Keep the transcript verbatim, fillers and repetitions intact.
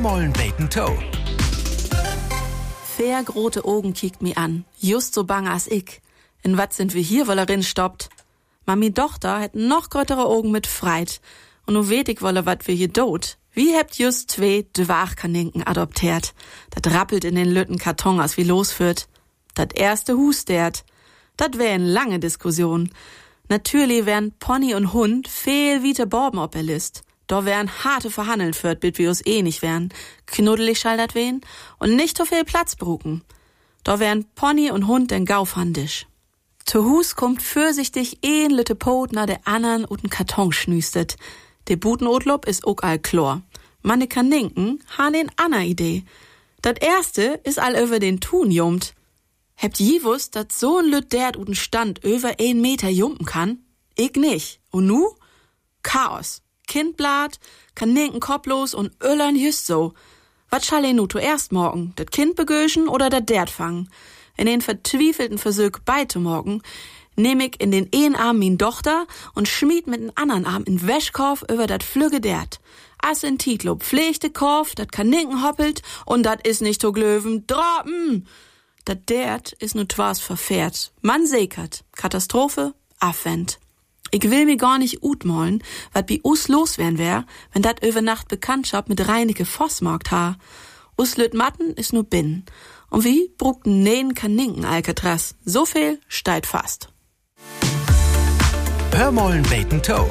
Hörmollen beten Toe. Fair grote Augen kiekt mi an, just so bang as ich. In wat sind wir hier, weil er rin stoppt? Mami Tochter hätt noch grötere Augen mit Freit. Und nu weet ich wolle, wat wir hier dot. Wie hebt just zwei Dwachkaninken adoptiert? Dat rappelt in den lütten Karton, as wie losführt. Dat erste hustert. Dat wär eine lange Diskussion. Natürlich wären Pony und Hund viel wie te Borben op der List. Da wären harte Verhandeln führt, bis wir uns eh nicht wären. Knuddelig schall dat wen und nicht so viel Platz bruken. Da wären Pony und Hund den Gaufhandisch. Zu Hus kommt fürsichtig een lütte Pot na der andern und n Karton schnüstet. De Butenotlob is ook all chlor. Manne Kaninken han en anna Idee. Dat erste is all über den Thun jummt. Hebt je wusst, dat so ein Lüt dert uten Stand über ein Meter jumpen kann? Ich nicht. Und nu? Chaos. Kindblatt, Kaninken kopflos und Öllern just so. Wat schall er nu zuerst morgen? Dat Kind begöschen oder dat dert fangen? In den verzwiefelten Versuch beizumogen, nehm ich in den einen Arm min Tochter und schmied mit den anderen Arm in Wäschkorf über dat Flügge dert. As in Titlo pflegte Korf, dat Kaninken hoppelt und dat is nicht to glöwen, droppen! Dat dert is nu twas verfährt. Man sekert. Katastrophe, Affent. Ich will mir gar nicht utmollen, wat bi us los werden wär, wenn dat über Nacht Bekanntschaft mit Reineke Vossmarkt ha. Us lüt Matten is nu binnen. Und wie bruckten nähen Kaninken Alcatraz? So viel steigt fast. Hörmollen beten Toe.